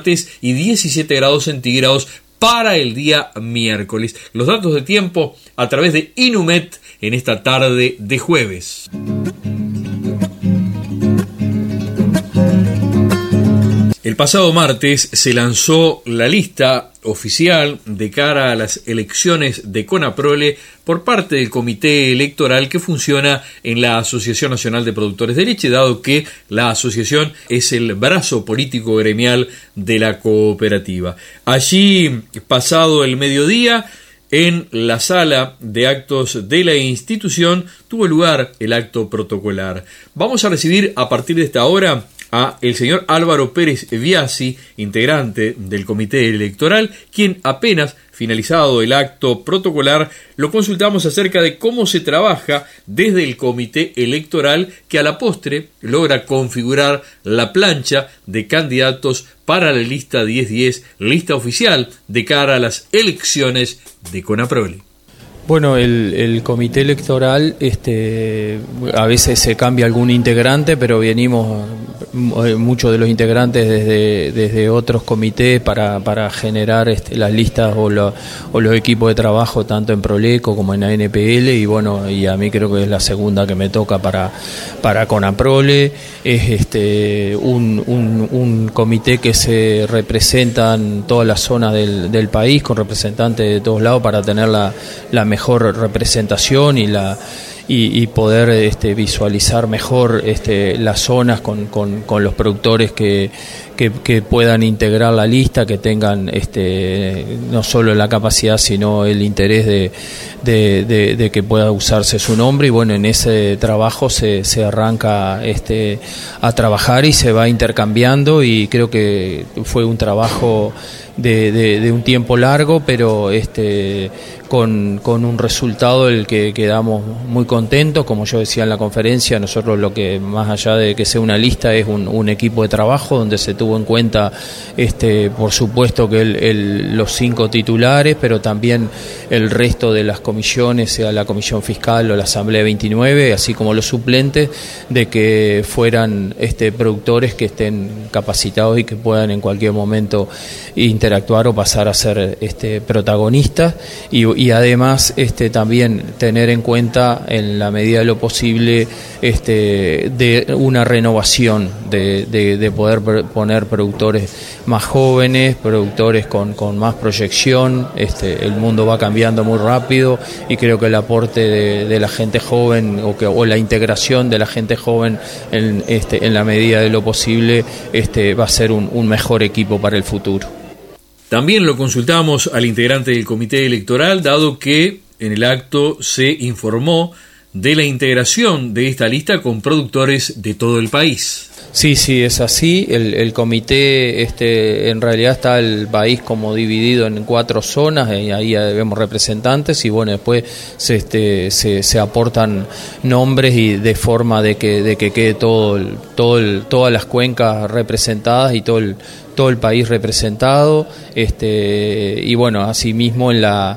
y 17 grados centígrados para el día miércoles. Los datos de tiempo a través de Inumet en esta tarde de jueves. El pasado martes se lanzó la lista oficial de cara a las elecciones de CONAPROLE por parte del comité electoral que funciona en la Asociación Nacional de Productores de Leche, dado que la asociación es el brazo político gremial de la cooperativa. Allí, pasado el mediodía, en la sala de actos de la institución tuvo lugar el acto protocolar. Vamos a recibir a partir de esta hora a el señor Álvaro Pérez Biasi, integrante del comité electoral, quien apenas finalizado el acto protocolar lo consultamos acerca de cómo se trabaja desde el comité electoral que a la postre logra configurar la plancha de candidatos para la lista 1010, lista oficial de cara a las elecciones de CONAPROLE. Bueno, el comité electoral, a veces se cambia algún integrante, pero venimos muchos de los integrantes desde otros comités para generar las listas o los equipos de trabajo tanto en Proleco como en la NPL, y bueno, y a mí creo que es la segunda que me toca para CONAPROLE. Es un comité que se representan todas las zonas del país con representantes de todos lados para tener la mejor representación y poder visualizar mejor las zonas con los productores que puedan integrar la lista, que tengan no solo la capacidad sino el interés de que pueda usarse su nombre. Y bueno, en ese trabajo se arranca a trabajar y se va intercambiando, y creo que fue un trabajo de un tiempo largo, pero con un resultado del que quedamos muy contentos. Como yo decía en la conferencia, nosotros lo que, más allá de que sea una lista, es un equipo de trabajo donde se tuvo en cuenta por supuesto que los 5 titulares, pero también el resto de las comisiones, sea la comisión fiscal o la asamblea 29, así como los suplentes, de que fueran productores que estén capacitados y que puedan en cualquier momento interactuar o pasar a ser protagonistas, y además también tener en cuenta, en la medida de lo posible, de una renovación, de poder poner productores más jóvenes, productores con más proyección. El mundo va cambiando muy rápido, y creo que el aporte de la gente joven o la integración de la gente joven en la medida de lo posible va a ser un mejor equipo para el futuro. También lo consultamos al integrante del comité electoral, dado que en el acto se informó de la integración de esta lista con productores de todo el país. Sí, es así. El comité, en realidad está el país como dividido en 4 zonas, y ahí vemos representantes, y bueno, después se aportan nombres, y de forma de que quede todas las cuencas representadas y todo el país representado, y bueno, asimismo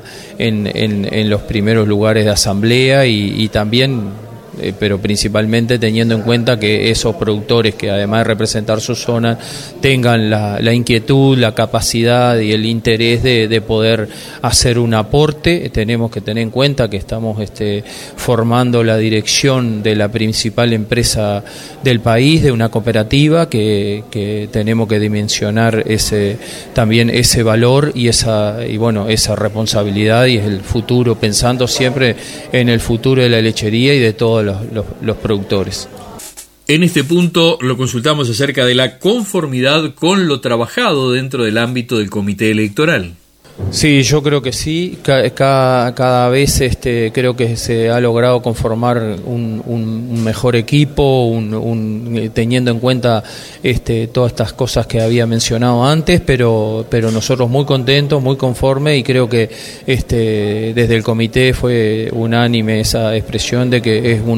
en los primeros lugares de asamblea, y también, pero principalmente teniendo en cuenta que esos productores, que además de representar su zona, tengan la inquietud, la capacidad y el interés de poder hacer un aporte. Tenemos que tener en cuenta que estamos formando la dirección de la principal empresa del país, de una cooperativa, que tenemos que dimensionar también ese valor y esa responsabilidad, y es el futuro, pensando siempre en el futuro de la lechería y de todos los productores. En este punto lo consultamos acerca de la conformidad con lo trabajado dentro del ámbito del comité electoral. Sí, yo creo que sí. Cada vez creo que se ha logrado conformar un mejor equipo, teniendo en cuenta todas estas cosas que había mencionado antes, pero nosotros muy contentos, muy conformes, y creo que desde el comité fue unánime esa expresión de que es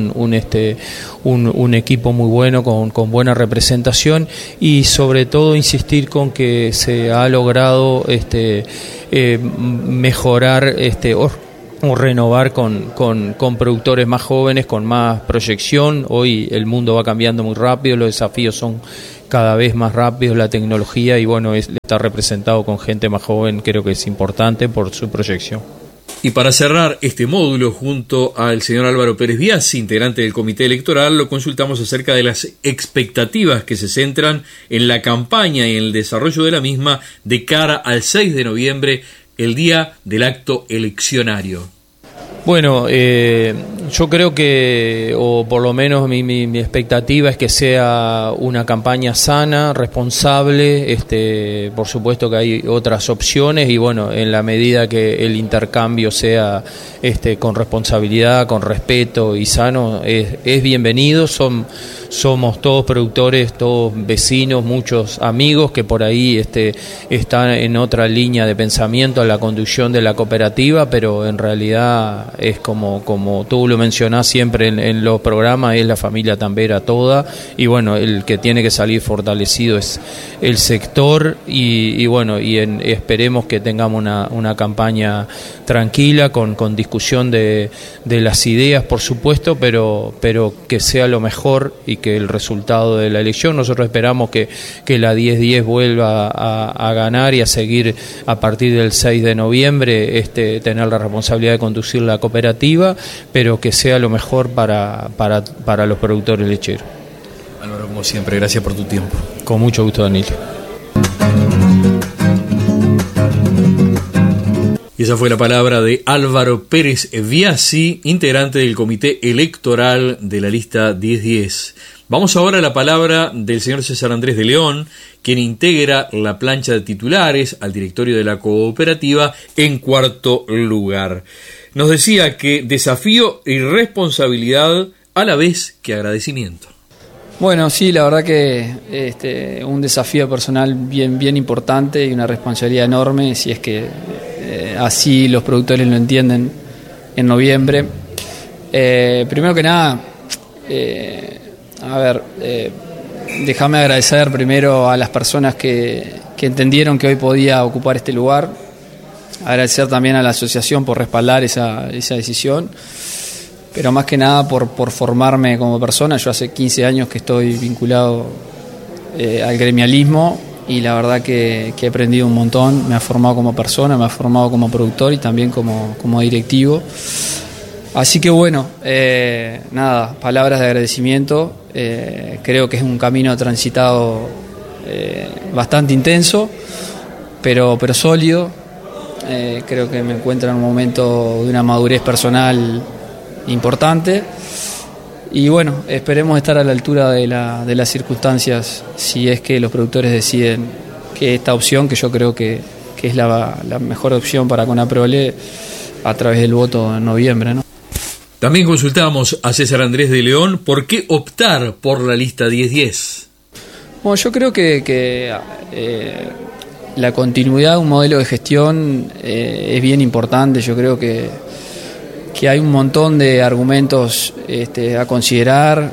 un equipo muy bueno, con buena representación, y sobre todo insistir con que se ha logrado mejorar o renovar con productores más jóvenes, con más proyección. Hoy el mundo va cambiando muy rápido, los desafíos son cada vez más rápidos, la tecnología, y bueno, estar representado con gente más joven creo que es importante por su proyección. Y para cerrar este módulo, junto al señor Álvaro Pérez Biasi, integrante del Comité Electoral, lo consultamos acerca de las expectativas que se centran en la campaña y en el desarrollo de la misma de cara al 6 de noviembre, el día del acto eleccionario. Bueno, yo creo que, o por lo menos mi expectativa es que sea una campaña sana, responsable. Por supuesto que hay otras opciones, y bueno, en la medida que el intercambio sea con responsabilidad, con respeto y sano, es bienvenido. Somos todos productores, todos vecinos, muchos amigos que por ahí están en otra línea de pensamiento, en la conducción de la cooperativa, pero en realidad es como tú lo mencionás siempre en los programas, es la familia tambera toda, y bueno, el que tiene que salir fortalecido es el sector, y bueno, esperemos que tengamos una campaña tranquila, con discusión de las ideas, por supuesto, pero que sea lo mejor y que el resultado de la elección, nosotros esperamos que la 10-10 vuelva a ganar y a seguir a partir del 6 de noviembre, tener la responsabilidad de conducir la cooperativa, pero que sea lo mejor para los productores lecheros. Álvaro, como siempre, gracias por tu tiempo. Con mucho gusto, Danilo. Y esa fue la palabra de Álvaro Pérez Biasi, integrante del Comité Electoral de la lista 10-10. Vamos ahora a la palabra del señor César Andrés de León, quien integra la plancha de titulares al directorio de la cooperativa en cuarto lugar. Nos decía que desafío y responsabilidad a la vez que agradecimiento. Bueno, sí, la verdad que un desafío personal bien importante y una responsabilidad enorme, si es que así los productores lo entienden en noviembre. Primero que nada, déjame agradecer primero a las personas que entendieron que hoy podía ocupar este lugar. Agradecer también a la asociación por respaldar esa decisión, pero más que nada por formarme como persona. Yo hace 15 años que estoy vinculado al gremialismo, y la verdad que he aprendido un montón. Me ha formado como persona, me ha formado como productor y también como directivo. Así que bueno, palabras de agradecimiento. Creo que es un camino transitado bastante intenso, pero sólido. Creo que me encuentro en un momento de una madurez personal importante, y bueno, esperemos estar a la altura de las circunstancias, si es que los productores deciden que esta opción, que yo creo que es la mejor opción para Conaprole, a través del voto en noviembre, ¿no? También consultamos a César Andrés de León por qué optar por la lista 10-10. Bueno, yo creo que la continuidad de un modelo de gestión es bien importante. Yo creo que hay un montón de argumentos a considerar.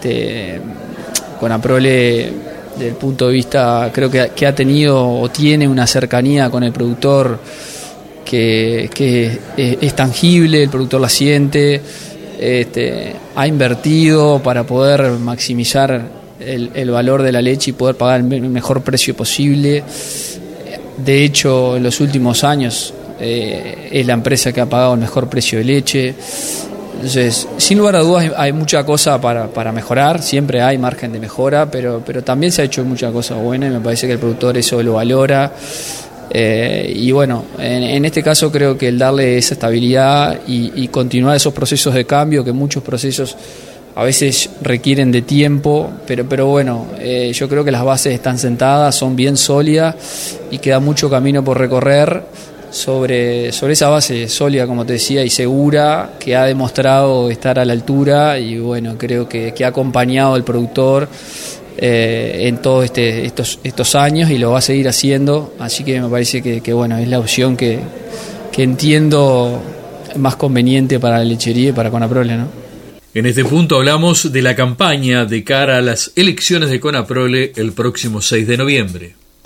Conaprole, desde el punto de vista, creo que ha tenido o tiene una cercanía con el productor que es tangible, el productor la siente, ha invertido para poder maximizar el valor de la leche y poder pagar el mejor precio posible. De hecho, en los últimos años es la empresa que ha pagado el mejor precio de leche. Entonces, sin lugar a dudas, hay mucha cosa para mejorar, siempre hay margen de mejora, pero también se ha hecho mucha cosa buena, y me parece que el productor eso lo valora. Y bueno, en este caso creo que el darle esa estabilidad y continuar esos procesos de cambio, que muchos procesos a veces requieren de tiempo, pero bueno, yo creo que las bases están sentadas, son bien sólidas, y queda mucho camino por recorrer sobre esa base sólida, como te decía, y segura, que ha demostrado estar a la altura, y bueno, creo que ha acompañado al productor en todos estos años, y lo va a seguir haciendo. Así que me parece que bueno, es la opción que entiendo más conveniente para la lechería y para Conaprole, ¿no? En este punto hablamos de la campaña de cara a las elecciones de Conaprole el próximo 6 de noviembre.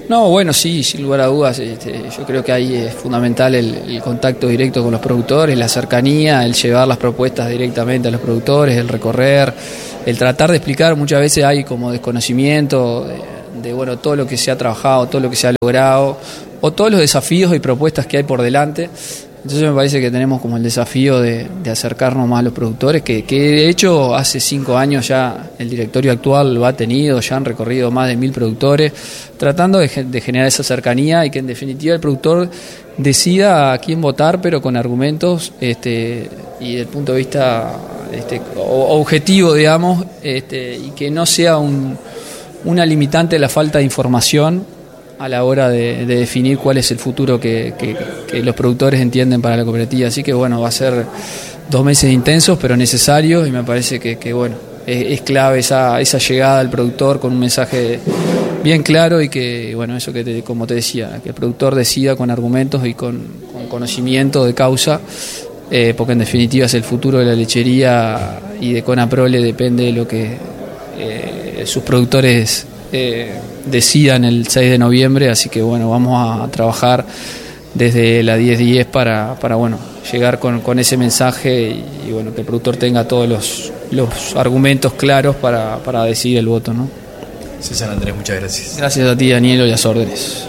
No, bueno, sí, sin lugar a dudas. Yo creo que ahí es fundamental el contacto directo con los productores, la cercanía, el llevar las propuestas directamente a los productores, el recorrer, el tratar de explicar. Muchas veces hay como desconocimiento de bueno, todo lo que se ha trabajado, todo lo que se ha logrado, o todos los desafíos y propuestas que hay por delante. Entonces me parece que tenemos como el desafío de acercarnos más a los productores, que de hecho hace 5 años ya el directorio actual lo ha tenido, ya han recorrido más de 1000 productores, tratando de generar esa cercanía y que en definitiva el productor decida a quién votar, pero con argumentos y desde el punto de vista objetivo, digamos, y que no sea una limitante la falta de información a la hora de definir cuál es el futuro que los productores entienden para la cooperativa. Así que bueno, va a ser 2 meses intensos pero necesarios, y me parece que bueno, es clave esa llegada al productor con un mensaje bien claro, y que bueno, eso como te decía, que el productor decida con argumentos y con conocimiento de causa, porque en definitiva es el futuro de la lechería, y de Conaprole depende de lo que sus productores decidan el 6 de noviembre. Así que bueno, vamos a trabajar desde la 10-10 para bueno, llegar con ese mensaje y bueno, que el productor tenga todos los argumentos claros para decidir el voto, ¿no? César Andrés, muchas gracias. Gracias a ti, Daniel, y a las órdenes.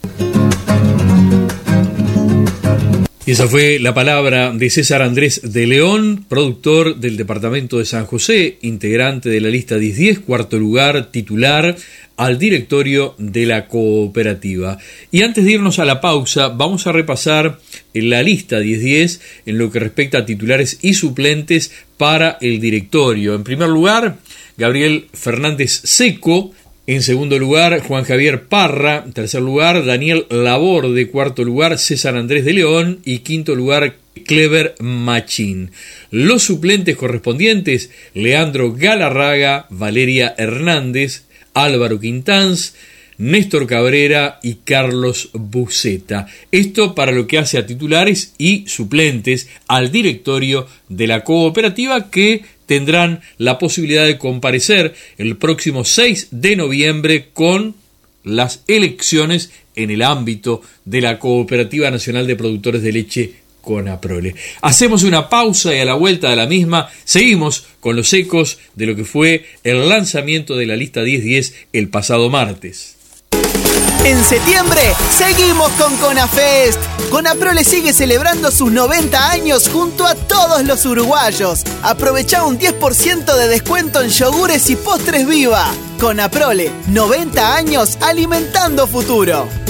Y esa fue la palabra de César Andrés de León, productor del departamento de San José, integrante de la lista 10-10, cuarto lugar, titular al directorio de la cooperativa. Y antes de irnos a la pausa, vamos a repasar la lista 10-10 en lo que respecta a titulares y suplentes para el directorio. En primer lugar, Gabriel Fernández Seco. En segundo lugar, Juan Javier Parra. En tercer lugar, Daniel Laborde. Cuarto lugar, César Andrés de León. Y quinto lugar, Clever Machín. Los suplentes correspondientes: Leandro Galarraga, Valeria Hernández, Álvaro Quintanz, Néstor Cabrera y Carlos Buceta. Esto para lo que hace a titulares y suplentes al directorio de la cooperativa, que tendrán la posibilidad de comparecer el próximo 6 de noviembre con las elecciones en el ámbito de la Cooperativa Nacional de Productores de Leche Conaprole. Hacemos una pausa y a la vuelta de la misma seguimos con los ecos de lo que fue el lanzamiento de la lista 10-10 el pasado martes. En septiembre seguimos con CONAFEST. Conaprole sigue celebrando sus 90 años junto a todos los uruguayos. Aprovecha un 10% de descuento en yogures y postres Viva. Conaprole, 90 años alimentando futuro.